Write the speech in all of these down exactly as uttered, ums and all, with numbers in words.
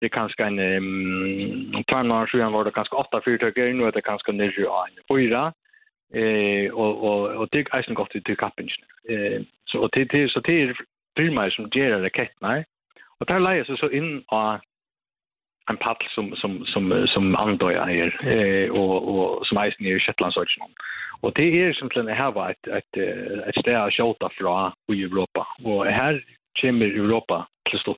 det är kanske en um, två år sedan var det kanske åtta fyrtöker, nu är det kanske ner en fyra. Eh, och, och, och det är inte gott till kappingen. Eh, så, och till, till, så det är firmaer som ger raketterna. Och där lägger sig så in av en pall som, som, som, som andøya är eh, och, och som eisen är i Shetlandsøyene. Och det är simpelthen det här var ett, ett, ett sted att skjuta från i Europa. Och här kommer Europa till stopp.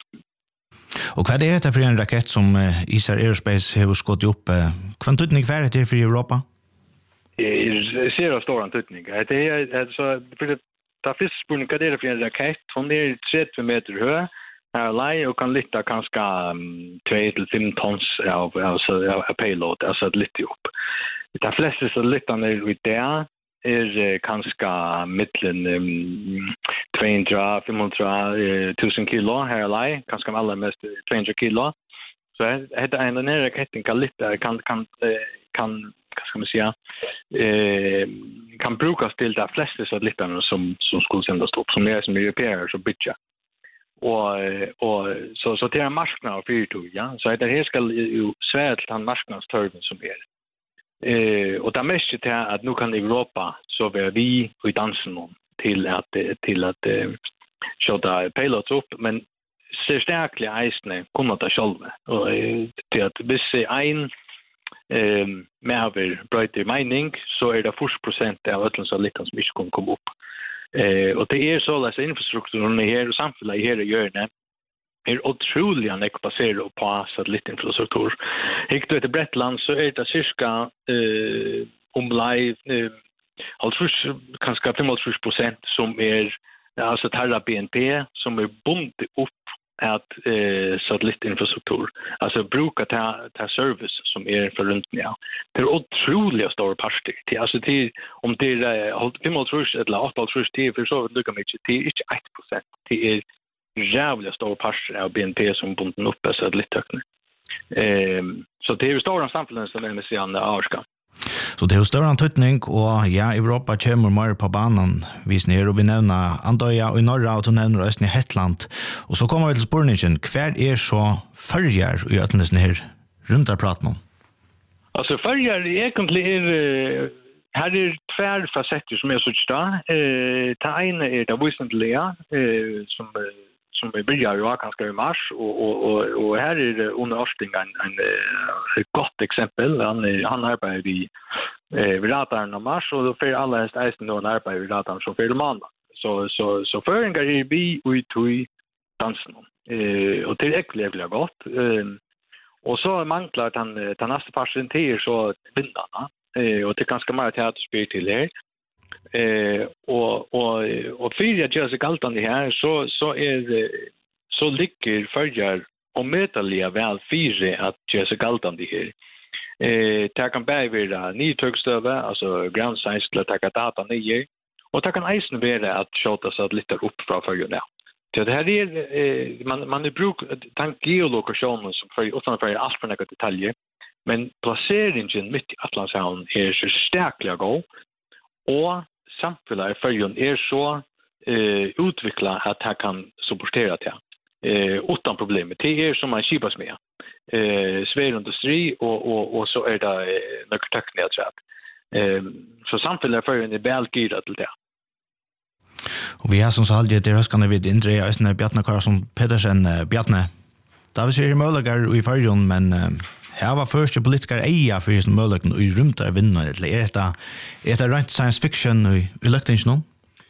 Och vad är det för en raket som uh, Isar Aerospace har skott upp? Uh, Kvantutning vad är det för Europa? Jag ser en stor antydning. Det är alltså för det där finns spurning vad är det för en raket som är trettio meter hög. Här lei och kan lyfta kanske um, två till fem tons av alltså av payload alltså att lyfta upp. Det flesta så lyfta ner ut där är uh, kanske mitten um, tvåhundra till femhundra tusen kilo här lei kanske allra mest tvåhundra kilo. Så det är en den raketen kan lyfta kan kan kan vad ska man säga eh kan brukas till de flesta satelliterna som som skulle sändas upp som är som europeer så bitcha. Och och så så det är marknad för det ja så det här ska ju svärd han marknadstörven som är. Eh och det mest är att nu kan Europa så vara vi i dansen till att till att skjuta pilots upp men så starkliga eisne kommer att själva och till att vissa en ehm med över brighter mining så är det fyrtio procent av ötlen så lite som inte kommer komma upp. Eh och det är så att infrastrukturen här och samhället här gör det är otroligt mycket baserat på satellitinfrastruktur. Hikt vet Bretland så är det cirka eh omlai eh alltså kanske femtio procent som är alltså tarra B N P som är bundet upp att eh satellitinfrastruktur alltså bruka ta ta service som är för runt ja det är otroligt stora parter till alltså det om det är hållt femtio eller åtta till för så lukar mig till inte ett procent det är jävla stora parter av B N P som bunden upp så lite ehm så det är ju stora samhällen som är med sig andra avska. Så det är större antydning och ja, Europa kommer mer på banan vis ner och vi nämner Andøya och i norra och nämner östern i Hetland. Och så kommer vi till spurningen, kvar är så färger i ötlenesen här runt där pratar man? Alltså färger egentligen är här är två facetter som är så där. Eh ta ena är det väsentliga eh som som vi börjar ju kanske i mars och och och och här är det under Örsting en, en, ett gott exempel han han arbetar i eh radarn i mars och då för alla hästar då arbetar i radarn så för måndag så så så föringar är vi ut i dansen eh och det är äckligt gott eh och så manglar att han ta nästa patienter så vindarna eh och det är ganska mycket teaterspel till det eh och och och för jag gör så kallt det här så så är så ligger följer och metalliga väl fyra att göra så kallt det här eh ta kan bära ny tögstöver alltså ground science till att ta data ner och ta kan isen vara att skjuta så att lite upp från följerna. Så det här är eh, man man är bruk tank geolokationen som för utan för allt för några detaljer men placeringen mitt i Atlantshavn är så starkliga gå och samhället följen är så eh utvecklat att han kan supportera det eh utan problem. Det är som man kibas med eh svär industri och och och så är det eh, några tekniker tror jag. Eh så samhället följen är väl givet till det. Och vi har som så alltid det höskan vid Indre Östern Bjarne Karlsson Pedersen Bjarne. Där vi ser möjligheter i följen men här var första politiker eja för just möjligheten i runt där vinna eller är det är det rent science fiction i elections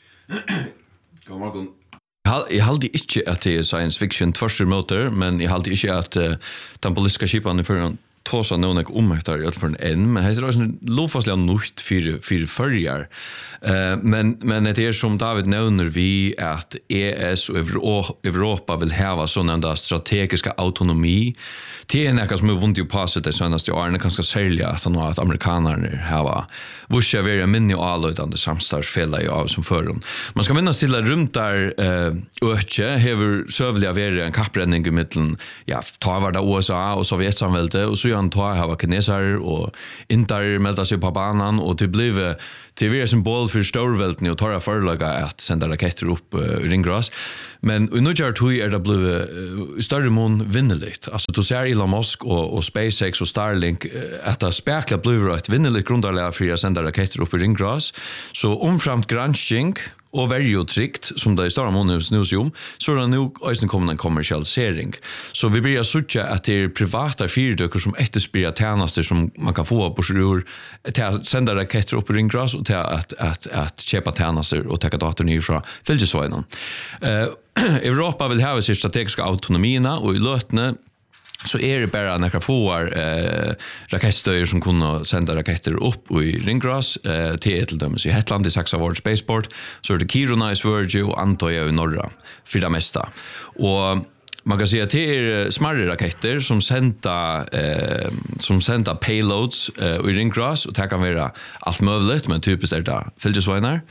God morgon. Jag halde inte att det är science fiction tvärs motor men jag halde inte att uh, den politiska skipan i förrän tåsa någon om det här för en men det är också lovfastliga nytt för för förjar eh men men det är som David nämner vi att E S och Europa vill ha sådana strategiska autonomi det är något som är vunnit ju på sig det senaste åren ganska sälja att nå att amerikanerna har vuxit över en minne och allutande samstarfälla av som förum. Man ska minnas till runt där eh öke har sövliga vara en kappränning i mitten ja tar var det U S A och Sovjetsamväldet och så han tar här var kineser och indar melda sig på banan och det blev det är symbol för storvälten och tar förlaga att sända raketter upp uh, ringgras. Men i Nujar tog är det blivit uh, större mån vinnerligt. Alltså du ser Elon Musk och, och SpaceX och Starlink uh, att det spekla blir ett vinnerligt grundarläge för att sända raketter upp i ringgras. Så omframt granskning och väldigt tryggt som det är stora månadens newsroom så är det nu också kommer en kommersialisering. Så vi börjar söka att det är privata företag som efterspeglar tjänster som man kan få på sjur till att sända raketter upp i ringgras och till att, att, att köpa tjänster och ta datorn ifrån fältesvajnen. Uh, Europa vill ha sin strategiska autonomina och i lötne så är det bara några få eh, rakettstöjer som kunde sända raketter upp i ringgras eh, till till dem. Så i Hetland i Saxa World Spaceport så är det Kiruna i Sverige och Antoja i norra för det mesta. Och man kan säga att det är smärre raketter som sända eh, som sända payloads eh, i ringgras och det kan vara allt möjligt men typiskt är det fältesvagnar.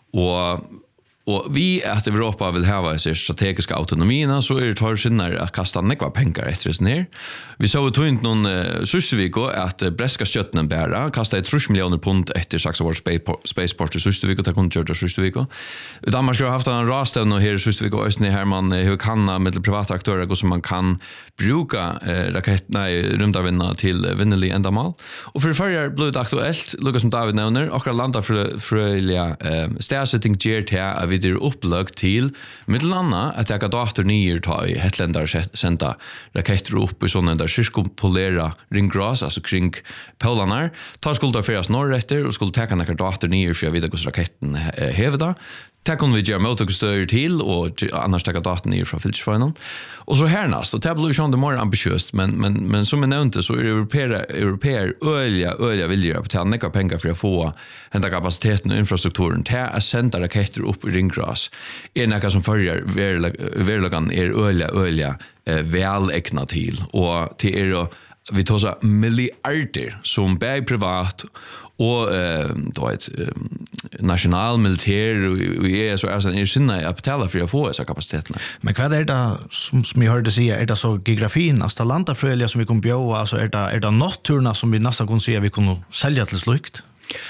Och Och vi att Europa vill ha sig strategiska autonomierna så är det tar sinnar att kasta nekva pengar efter det ner. Vi såg ju inte någon uh, Sysviko att uh, Breska Stjötnen bära kasta tre miljoner pund efter Saxa World Spaceport i Sysviko ta kunde köra Sysviko. Danmark har haft en rastavn och här i Sysviko östne här man hur kan med privata aktörer gå som man kan bruka uh, raket nej rymdarvinna till vinnelig ändamål. Och för förra blev det aktuellt Lucas som David nämner och landa för fröliga uh, stärsetting ger till vi det upplagt till mittelanna att jag dator nio ta i Hetländar sända raketter upp i sådana där cirkumpolera ringgras alltså kring polarna tar skulda färas norrötter och skulle ta några dator nio för jag vet att raketten hävda. Det kan vi göra motorstöjer till och annars ta datorn ner från fältsfönen. Och så härnast, och det blir ju inte mer ambitiöst, men, men, men som jag nämnde så är europeer, europeer öliga, öliga viljor att ta mycket pengar för att få hända kapaciteten och infrastrukturen till att sända raketter upp i ringgras. Är något som följer verkligen är öliga, öliga eh, välägna till. Och till er vi tar så miljarder som bär privat och eh då ett eh, national militär och är så är så är sinna att betala för att få så kapaciteten. Men vad är det som, som jag hörde säga är det så geografin alltså landafröliga som vi kommer bjöa alltså är det är det naturna som vi nästan kan se vi kan sälja till slukt.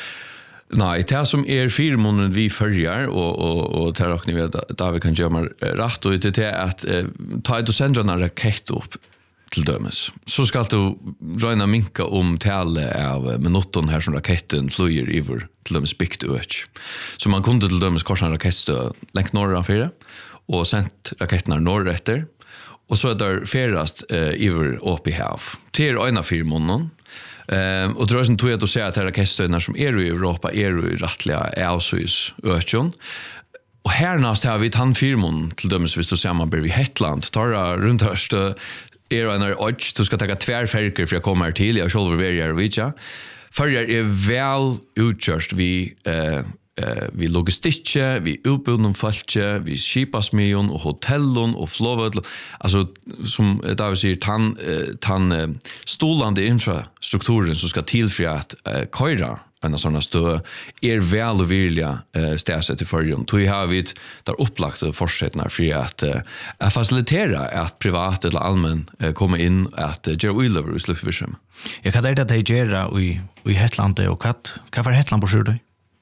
Nej, det som är firmonen vi följer och och och tar och ni vet där vi kan göra rätt och det är att eh, ta ett och sända en raket upp till dömes. Så ska du röna minka om tale av minuton här som raketten flyger över till dömes byggt öch. Så man kunde till dömes korsa en raketstö längt norra fyra och sänt raketterna norrötter. Och så är där färast eh, över upp i hav. Till ena firmonen. Eh, och det är som tog jag att säga att raketstöna som är i Europa är i rättliga avsys öchen. Och härnast har vi tandfirmon till dömes visst och samman vid Hetland. Tar runt hörstö är en odds du ska ta tvärfärger för att komma till jag själv vill göra vidja. Färger är väl utkörs vi eh eh vi logistik, vi utbildning falche, vi skipasmion och hotellon och flowet alltså som där vi ser tan tan stolande infrastrukturen som ska till för att eh, köra en sån stö är väl och vilja eh, stäsa till förrjun. Då har vi där upplagt fortsättningar för att eh, facilitera att privat eller allmän eh, kommer in att uh, göra oilover i slutförsum. Jag kan det att göra i i Hetland och katt. Vad för Hetland på sjur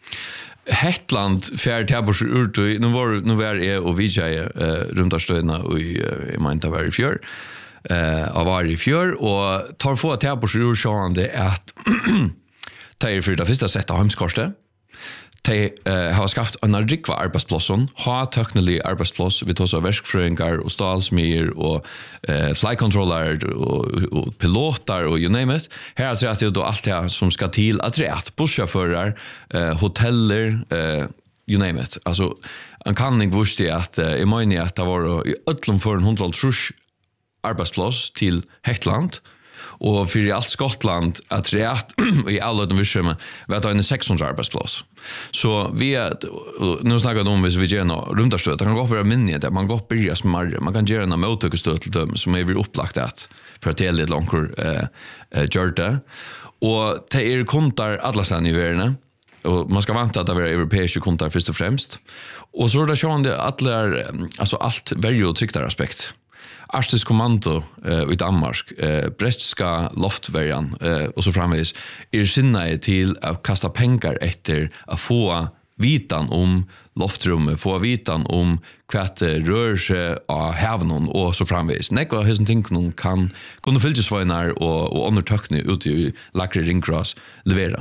Hetland fjär tabors ut nu var nu var är och vi säger eh, runt stöna och i i Manta var i fjör. Eh av varje fjör och tar få tabors ur sjående att ta för det första sätta hemskoste. De uh, har skaffat en rikva arbetsplatsen, har teknisk arbetsplats, vi tar så verkfröingar och stalsmyr och uh, flycontroller och, och piloter och you name it. Här är det då allt det som ska till att rätt, busschaufförer, uh, hoteller, uh, you name it. Alltså, en kanning visste att uh, i meningen att det var i ötlom för en hundraltrus arbetsplats till Hetland. Och för i allt Skottland att rätt i alla de visserna var det en sexhundra arbetsplats. Så vi är, nu snackar de om hvis vi gör rundarstöd, det kan gå för en minne där man går på börja smarre, man kan göra en mottagsstöd till dem som är vi upplagt att för att det är lite långt eh, gör det. Och det är kontar alla slan i världen. Och man ska vänta att det är europeiska kontar först och främst. Och så är det sjön det alla alltså allt väldigt tryckta aspekt. Arktisk kommando uh, i Danmark, uh, Bretska loftvärjan uh, och så framvis är sinna till att kasta pengar efter att få vitan om loftrummet, få vitan om kvart rör sig av hävnen och så framvis. Nekva hesen ting kan kunna fylkesvagnar och, och undertökning ute i Lakre Ringcross levera.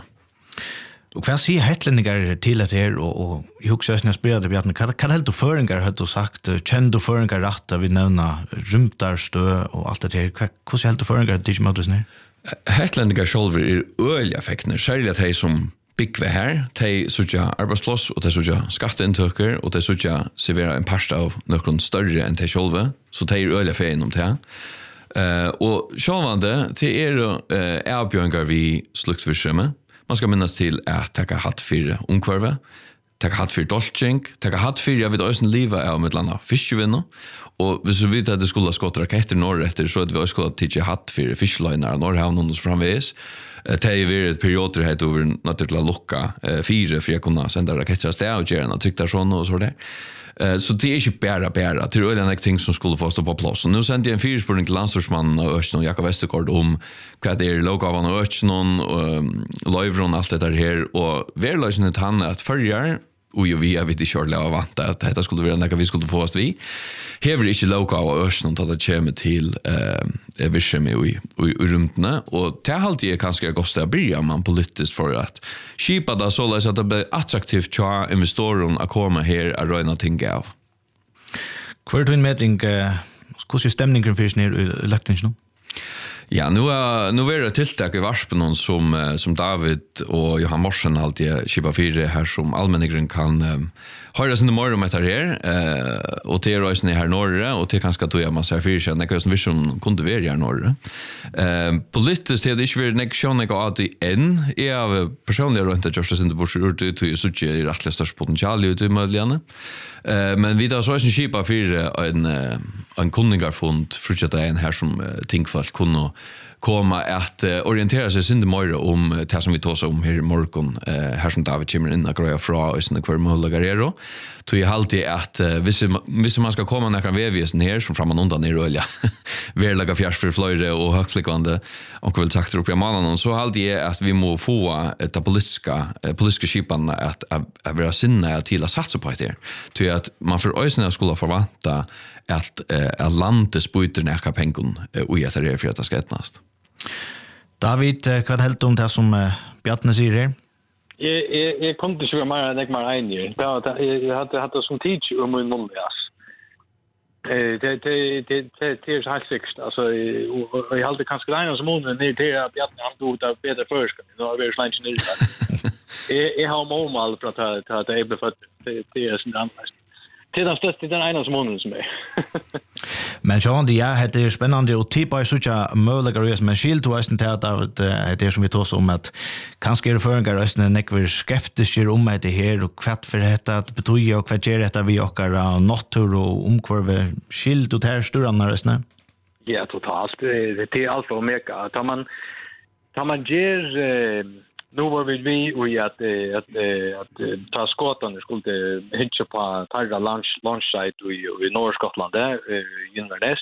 Och vad säger hetlänningar till att här och och i huxösna spelade Bjarne kan kan helt och föringar har du sagt kände föringar rätta vi nämna rymtarstö och allt det här hur så helt och föringar det ju modus ner. Hetlänningar själva är öliga effekter särskilt att hej som big vi här te såja arbetsplats och te såja skatteintäkter och te såja servera en pasta av någon större än te själva så te är öliga fein om det. Eh och självande te är eh erbjudningar vi sluktförsömme. Man ska minnas till att tacka hatt för omkvarve, tacka hatt för dolchink, tacka hatt för jag vet ösen liva av med landa fiskvinna och hvis vi vet att det skulle skotta raketter norr efter så att vi skulle teacha hatt för fiskliner norrhavn och framvis. Det är ju ett perioder här över naturligt locka fyra för jag kunna sända raketter stä och göra tryckta sån och så där. Så det är inte bara bara det är en ting som skulle få stå på plats. Och nu sände jag en fyrspårning till landslagsmannen av Östern och Jakob Westergaard om vad det är lokavan av Östern och Löjvron allt det där här och verlösen ett han att följa och ju vi har vid i körliga av att att detta skulle vara något vi skulle få oss vi. Hever inte lokal av Östern att det kommer till eh vision i i rumtna och det har alltid kanske gått att börja man politiskt för att skipa det så att det blir attraktivt för investerare att komma här och röna ting av. Kvar till meeting hur stämningen finns ner i Laktingen? Ja, nu är nu är det tilltag i Varspen som som David och Johan Morsen alltid skipa fyra här som allmänningen kan um, höra sin morgon med det här eh och till rösten här norra och till kanske då jag måste för sig när kanske vision kunde vara här norra. Eh politiskt är det inte väl nästan något att en är av personliga runt att just inte borde ut till så att det rätt störst potential ut i möjligheten. Eh men vi då så är skipa för en en kunningarfond för att en här som tingsfolk kunna komma att uh, orientera sig synd mer om uh, det som vi tar om här i morgon uh, här som David kommer in och grejer fra och såna kvar möjliga grejer tror jag alltid att uh, hvis, hvis man ska komma några vevisen här som framan undan i rölja verliga fjärs för flöjde och högtlikvande och vill sagt upp i mannen så alltid är att vi må få ett politiska uh, politiska skipan att att vara sinna till att satsa på det tror jag att man för ösna skulle förvänta att uh, att landet sputer näka pengon och uh, att det är för att det ska ätnast. David, vad helt om det som uh, Bjarne säger här? Jag jag jag kom inte så mer än jag mer en år. Jag hade hade som teach om min måndags. Eh det det det det är så helt säkert. Alltså och jag hade kanske redan som månaden ner till att Bjarne han tog det bättre först. Nu har vi slänt ner det. Jag jag har mål för att ta det är befött det är sån annars. Det är den största den ena som månaden som är. Men så det är det är spännande och typ är så att möjliga röst men skilt och inte att det är som vi tar om att kanske är förringar rösten nekver skeptiska om det här och kvart för detta att betyda och kvart ger detta vi och natur och omkvarve skilt och här stora rösten. Ja, totalt. Det är allt för omega. Tar man tar man ger nu var vi vi och att att att ta skottarna skulle hitcha på Targa launch launch site i i norra Skottland där i Inverness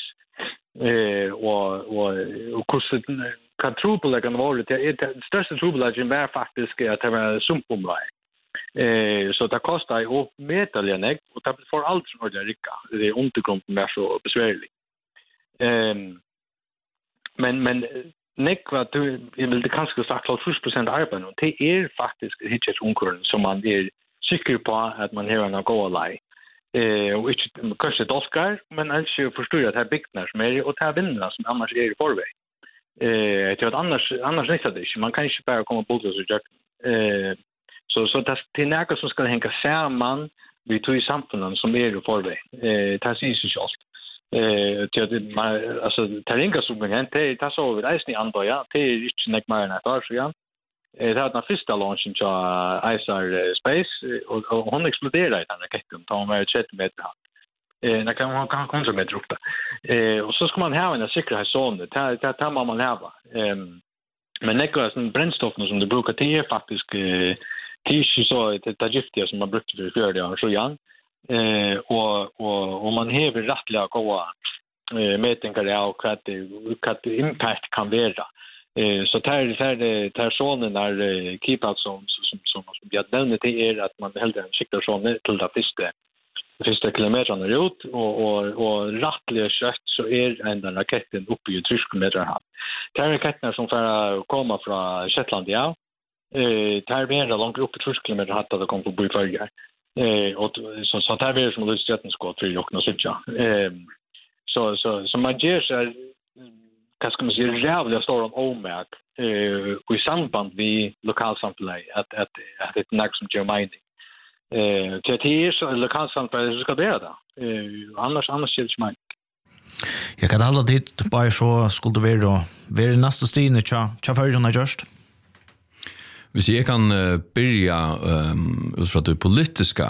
eh och och och kostet kan trubbel kan vara det det största trubbel är ju faktiskt att det var sumpomvaj. Eh så det kostar ju metaljenek och det får allt som det rycka. Det är undergrunden mer så besvärligt. Ehm men men Nekva, du, jag vill det kanske sagt tjugo procent arbete och det är faktiskt hittat omkurren som man är säker på att man har en gå alai. Eh och inte kanske dolskar, men alltså förstår att det här byggnader som är och det här vinnerna som annars är i förväg. Eh det är annars annars nästa det man kan inte bara komma på det så jag eh så så det är något som ska hänga samman vid två samfunden som är i förväg. Eh det ser sig självt. Eh till man alltså terrenga som men det tar så över isen i andra ja det är inte näck mer än ett år så ja det hade den första launchen till I S R Space och hon exploderade den raketen tar med tjugo meter eh när kan man kan kontrollera med upp eh och så ska man ha en säkerhetszon det det tar man ha eh men näckas en brännstoff som det brukar det är faktiskt tisch så det är giftigt som man brukar för för det så ja eh och och om man häver rättliga goda eh, mätningar av vad vad impact kan vara. Eh, så tar tar tar sonen där keepat som som som som jag nämnde till er att man hellre skickar sonen till det första första kilometrarna ut och och och rättliga kött så är en den raketten uppe i tjugo kilometer här. Det är raketter som för komma från Shetland ja. Eh tar vi en långt upp i tjugo kilometer hade det kom på biföljer. Eh och så så tar vi som lusträtten skott för och något sånt ja. Eh så så så man ger så vad ska man säga jävla stor om omärk eh i samband med lokalsamhället att att att det nästa som gör mining. Eh till det är så lokalsamhället ska det där. Eh annars annars är det inte. Jag kan hålla dit bara så skulle det vara vara nästa stine tja tja för den just. Hvis jeg kan uh, börja um, ut fra det politiska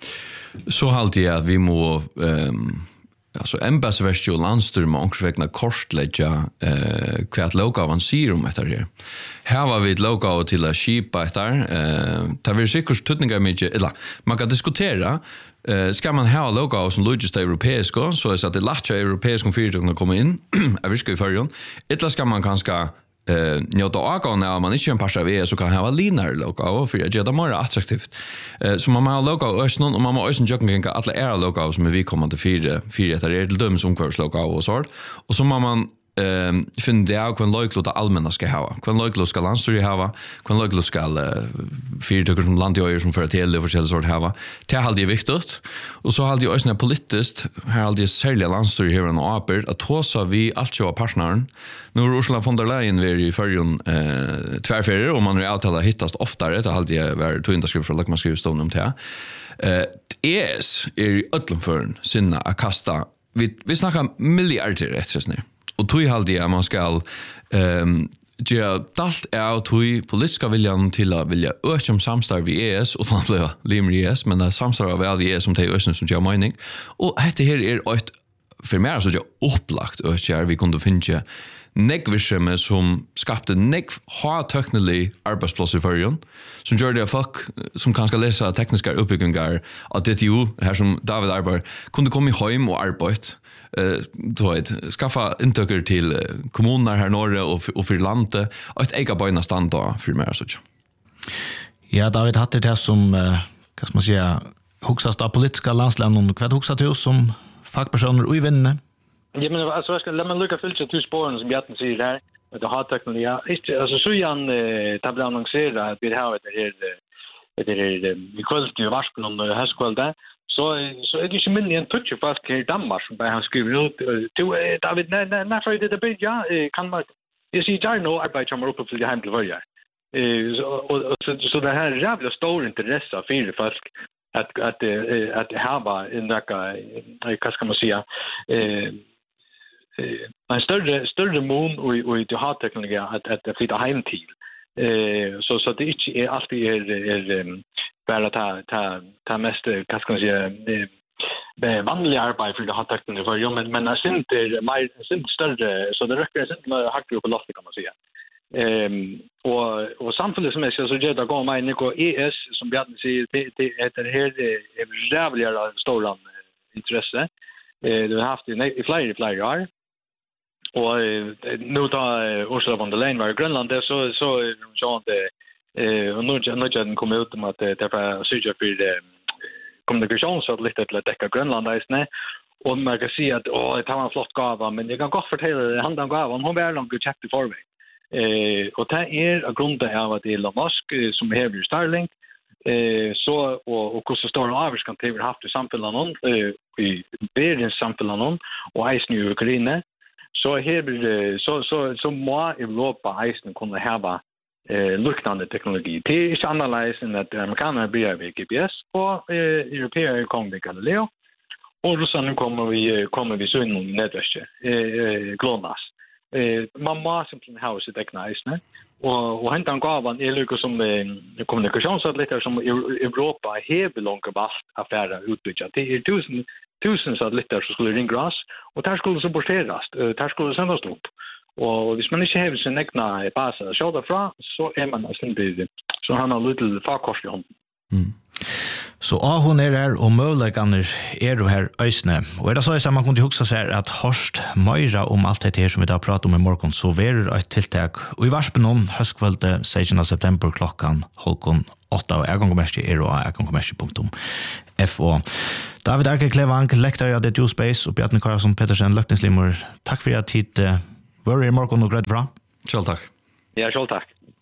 så halte jeg at vi må um, altså embedsverket og landstyret må omkring kortlegge uh, hva at lovgaven sier om dette her. Her var vi et lovgave til å skipa etter. Uh, det vil sikkert tøtninger mye, eller man kan diskutere Uh, ska man ha logo som logist europeiska så är så att det lätt att europeiska företag kommer in jag vill ska i förrän eller ska man kanske eh njöta av när man inte en passa V så kan ha linar logo för att göra det mer attraktivt eh så man har logo ösnon och man har ösn jocken kan alla är logo som vi kommer till fyra fyra det är det döms omkvars logo och så och så man eh finner det av kan logo det allmänna ska ha kan logo ska landstyret ha kan logo ska fyrtøkker som landjøyer som fører til det forskjellige sort hava. Det er alltid viktigt. Og så er alltid også politiskt, her er alltid særlig landstyr her og apert, at hos vi alt jo av partneren. Nå er Ursula von der Leyen ved i førjen eh, tverrferier, og man er avtalt hittast oftere, det er alltid vært tøyndaskriv fra Løkmannskrivstående om det. Eh, E S er i ødlomføren sinne å kasta, vi, vi snakker milliarder rett og slett. Og tog alltid at man skal um, gjøre dalt av tog politiska viljan til å vilja øke om samstarv i E S, og man blir limer i E S, men samstarv av alle E S som det er økene som gjør mening. Og dette her er et, for meg så er det opplagt øke her, vi kunne finne negvirksomhet som skapte negv ha-tøknelig arbeidsplass i førjen, som gjør det at folk som kan skal lese tekniske oppbyggingar av D T U, her som David arbeider, kunne komme hjem og arbeid, eh då ett skaffa intöker till kommuner här norra och och för landet och ett ega böna stand då för mer så. Ja, David hade det som eh vad ska man säga huxast av politiska landslän och vad huxat du som fackpersoner i vinne. Ja men alltså jag ska lämna lucka fyllt till spåren som Bjarten säger där med det har teknologi. Alltså så igen eh blir annonserat att vi har det här det är det kvalitet i varsken och hästkvalitet. Så så är det ju minst en touch fast i Danmark som bara han skriver ut till David när när så det det ja kan man det ser jag nog arbete som uppe för det hem till varje. Eh och så det här jävla stor intresse för folk att att att ha en där vad ska man säga eh en större större mån och och det har teknologi att att flytta hem till. Eh så så det är inte alltid är är bara ta ta ta mest vad ska man säga det vanliga arbete för det har teknologi för jo men men är inte mer inte större så det räcker inte med hackar på loftet kan man säga. Ehm och och samtidigt som jag så gör det går mig Nico E S som Bjarne säger det det heter här är jävla stora intresse. Eh det har haft i flera flera år. Och nu då Ursula von der Leyen var i Grönland så så så det eh och nu nu den kom ut om att det var sjuka för det kommunikation så lite till att täcka Grönland är snä och man kan se att åh det har en flott gåva men jag kan gott fortälla det handlar om gåvan hon var långt checkt i förväg. Eh och det är av grunden av att Elon Musk som har ju Starlink eh så och och hur så står avs kan det ha haft i samfällan någon i världens samfällan någon och i nu Ukraina så här blir så så så må Europa isen kunna ha eh liknande teknologi. Det är inte annorlunda än att amerikanerna blir med G P S och eh européer kommer med Galileo och ryssarna kommer vi kommer vi så in i nätverket eh GLONASS. Eh man måste simpelthen ha sitt egna isen och och hämta en gåvan är lika som kommunikationssatelliter som Europa har långt valt affärer utbyggt. Det är tusen tusen satelliter som skulle ringa oss och där skulle så borteras. Där skulle sändas upp. Och hvis man inte har sin egna bas att köra från så är man nästan det. Så han har lite farkost i hånden. Mm. Så ja, hon är här och möjligheten är du här ösne. Och är det så att man kunde huxa sig att hörst mera om allt det här som vi har pratat om i morgon så är det ett tilltag. Och i varspen om höstkvälde sextonde september klockan halv åtta och ägångkommersi är och ägångkommersi punkt f o. David Arke Klevang, lektor av The Juice Space och Bjarne Karlsson Pettersen, Løkningslimmer. Tack för att tid var i morgon och gredd bra. Själv tack. Ja, själv tack.